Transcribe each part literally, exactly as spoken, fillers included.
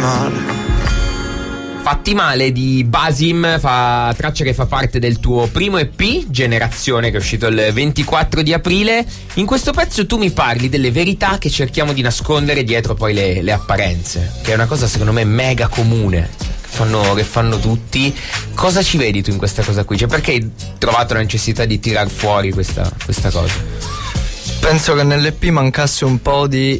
male. Fatti male di Basim, fa, traccia che fa parte del tuo primo E P, Generazione, che è uscito il ventiquattro di aprile. In questo pezzo tu mi parli delle verità che cerchiamo di nascondere dietro poi le, le apparenze, che è una cosa secondo me mega comune, che fanno, che fanno tutti. Cosa ci vedi tu in questa cosa qui? Cioè, perché hai trovato la necessità di tirar fuori questa, questa cosa? Penso che nell'E P mancasse un po' di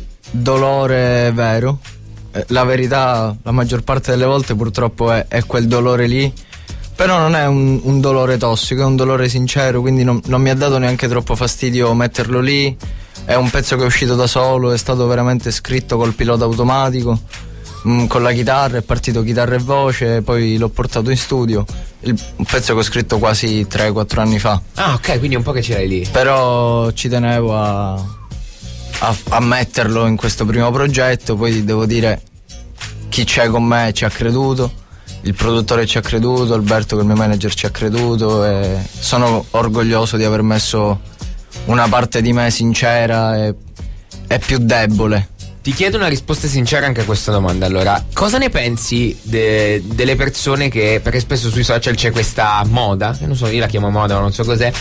dolore vero. La verità, la maggior parte delle volte purtroppo è, è quel dolore lì, però non è un, un dolore tossico, è un dolore sincero, quindi non, non mi ha dato neanche troppo fastidio metterlo lì. È un pezzo che è uscito da solo, è stato veramente scritto col pilota automatico, mh, con la chitarra, è partito chitarra e voce, poi l'ho portato in studio. Il, un pezzo che ho scritto quasi tre quattro anni fa. Ah, ok, quindi un po' che ce l'hai lì. Però ci tenevo a... A, a metterlo in questo primo progetto. Poi devo dire, chi c'è con me ci ha creduto, il produttore ci ha creduto, Alberto che è il mio manager ci ha creduto, e sono orgoglioso di aver messo una parte di me sincera e, e più debole. Ti chiedo una risposta sincera anche a questa domanda. Allora, cosa ne pensi de, delle persone che, perché spesso sui social c'è questa moda, che non so, io la chiamo moda, ma non so cos'è,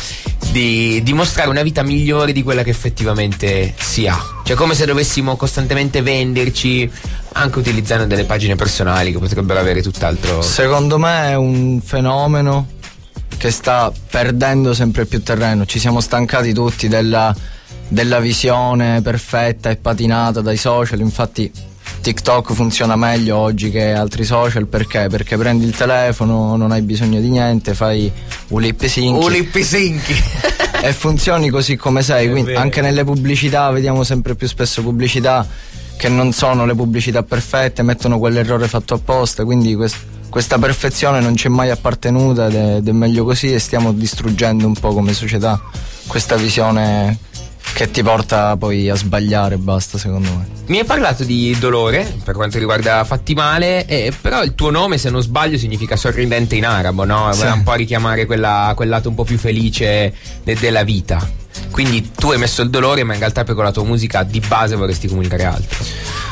di, di mostrare una vita migliore di quella che effettivamente si ha? Cioè, come se dovessimo costantemente venderci, anche utilizzando delle pagine personali che potrebbero avere tutt'altro. Secondo me è un fenomeno che sta perdendo sempre più terreno. Ci siamo stancati tutti della della visione perfetta e patinata dai social. Infatti TikTok funziona meglio oggi che altri social. Perché? Perché prendi il telefono, non hai bisogno di niente, fai ulippi sinchi ulippi sinchi e funzioni così come sei. È Quindi vero. Anche nelle pubblicità vediamo sempre più spesso pubblicità che non sono le pubblicità perfette, mettono quell'errore fatto apposta, quindi quest- questa perfezione non ci è mai appartenuta ed è, ed è meglio così, e stiamo distruggendo un po' come società questa visione che ti porta poi a sbagliare e basta, secondo me. Mi hai parlato di dolore per quanto riguarda Fatti male, eh, però il tuo nome, se non sbaglio, significa sorridente in arabo, no? Sì. Voleva un po' richiamare quella, quel lato un po' più felice de- della vita. Quindi tu hai messo il dolore, ma in realtà poi con la tua musica di base vorresti comunicare altro.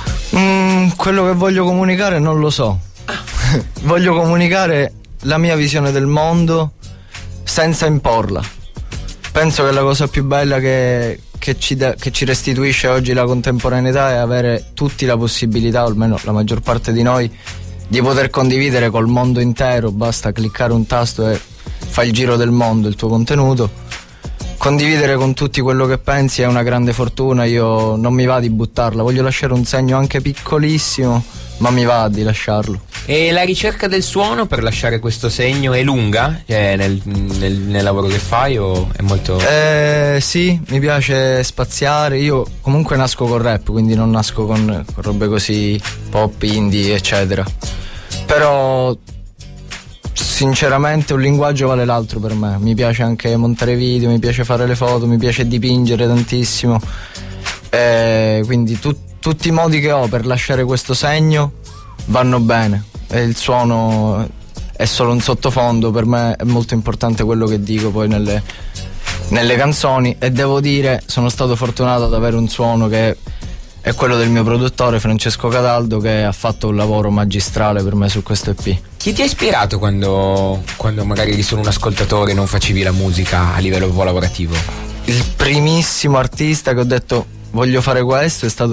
Mm, quello che voglio comunicare non lo so. Ah. Voglio comunicare la mia visione del mondo senza imporla. Penso che la cosa più bella che, che, ci de- che ci restituisce oggi la contemporaneità è avere tutti la possibilità, o almeno la maggior parte di noi, di poter condividere col mondo intero. Basta cliccare un tasto e fai il giro del mondo il tuo contenuto. Condividere con tutti quello che pensi è una grande fortuna. Io non mi va di buttarla, voglio lasciare un segno anche piccolissimo, ma mi va di lasciarlo. E la ricerca del suono per lasciare questo segno è lunga? Cioè, nel, nel, nel lavoro che fai, o è molto... Eh sì, mi piace spaziare. Io comunque nasco con rap, quindi non nasco con, con robe così pop, indie, eccetera. Però sinceramente un linguaggio vale l'altro per me. Mi piace anche montare video, mi piace fare le foto, mi piace dipingere tantissimo. Eh, quindi tu, tutti i modi che ho per lasciare questo segno vanno bene. E il suono è solo un sottofondo. Per me è molto importante quello che dico poi nelle, nelle canzoni, e devo dire sono stato fortunato ad avere un suono che è quello del mio produttore Francesco Cataldo, che ha fatto un lavoro magistrale per me su questo E P. Chi ti ha ispirato quando, quando magari eri solo un ascoltatore e non facevi la musica a livello lavorativo? Il primissimo artista che ho detto voglio fare questo è stato